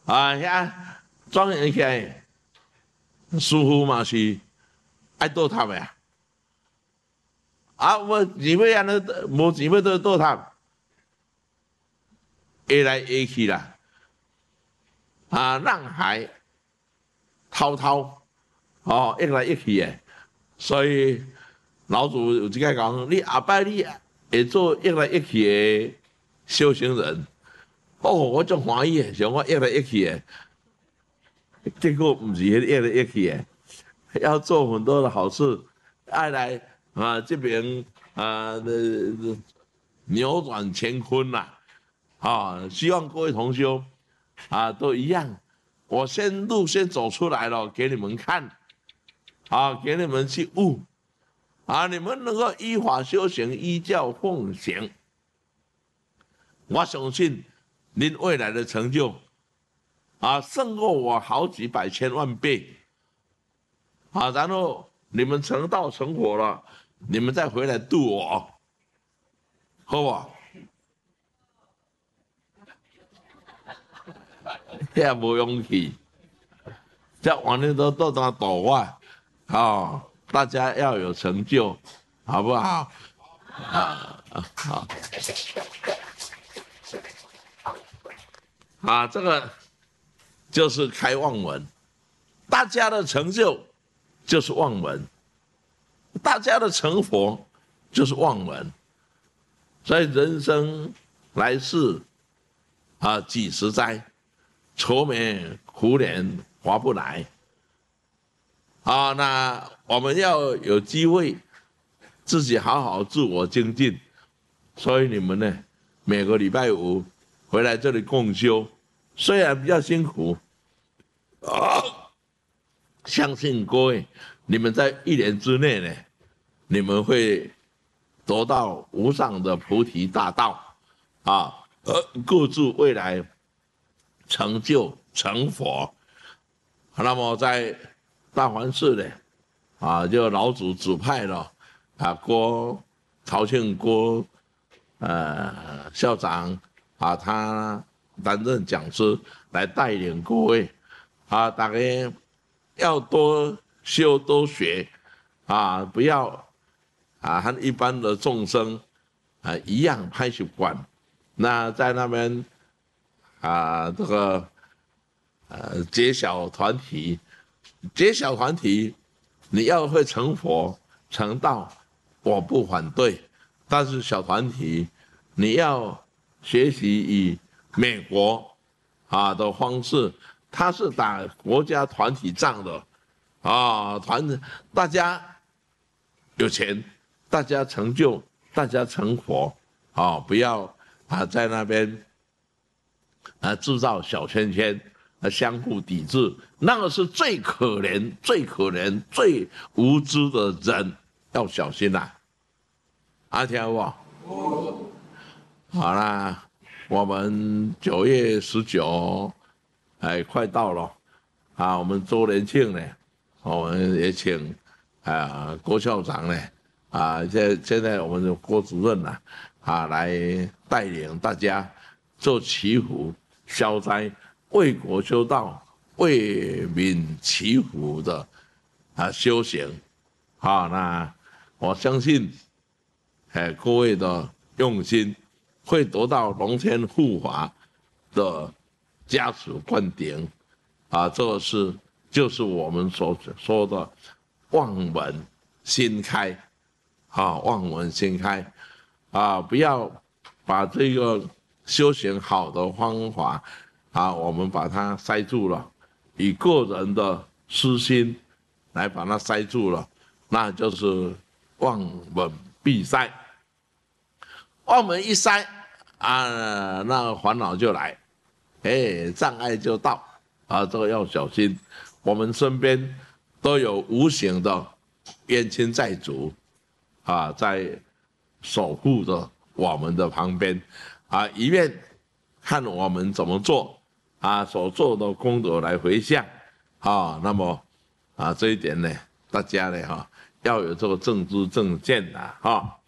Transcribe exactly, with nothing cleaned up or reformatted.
啊，遐庄严起来，师傅嘛是爱倒塔的啊。啊，无钱要安尼，无钱要倒倒塔，下来下去啦。啊，浪海滔滔，哦，一来一去的，所以老祖有一个讲，你后摆你会做一来一去的修行人。哦，我足欢喜的，像我一来一去的，结果不是一来一去的，要做很多的好事，爱来啊这边啊的扭转乾坤呐，啊，希望各位同修啊都一样，我先路先走出来了，给你们看，啊，给你们去悟，啊，你们能够依法修行，依教奉行，我相信。您未来的成就，啊，胜过我好几百千万倍，啊，然后你们成道成佛了，你们再回来度我，好不好？也无勇气，这往年都都当度我，啊，大家要有成就，好不好？啊，好。啊，这个就是开望门，大家的成就就是望门，大家的成佛就是望门，所以人生来世啊几十载，愁眉苦脸划不来。啊，那我们要有机会自己好好自我精进，所以你们呢，每个礼拜五回来这里共修。虽然比较辛苦，啊，相信各位，你们在一年之内呢，你们会得到无上的菩提大道，啊，呃，各自未来成就成佛。那么在大环寺呢，啊，就老祖指派了啊郭曹庆郭呃校长啊他。担任讲师来带领各位，啊，大家要多修多学，啊，不要啊和一般的众生啊一样拍习惯。那在那边啊这个呃结小团体，结小团体，你要会成佛成道，我不反对，但是小团体你要学习以。美国啊的方式，他是打国家团体仗的，啊，团大家有钱，大家成就，大家成佛，啊，不要啊在那边啊制造小圈圈，啊相互抵制，那个是最可怜、最可怜、最无知的人，要小心呐、啊！啊，听好不好？好啦。我们九月十九，哎，快到了，啊，我们周年庆呢，我们也请啊郭校长呢，啊，现现在我们的郭主任呐，啊，来带领大家做祈福消灾、为国修道、为民祈福的啊修行，啊，那我相信，哎，各位的用心。会得到龙天护法的加持灌顶，啊，这个是就是我们所说的望门心开，啊，望门心开，啊，不要把这个修行好的方法，啊，我们把它塞住了，以个人的私心来把它塞住了，那就是望门闭塞，望门一塞。啊，那烦恼就来，哎，障碍就到，啊，这个要小心。我们身边都有无形的冤亲债主，啊，在守护着我们的旁边，啊，一面看我们怎么做，啊，所做的功德来回向，啊，那么啊这一点呢，大家呢哈、啊、要有这个正知正见的哈。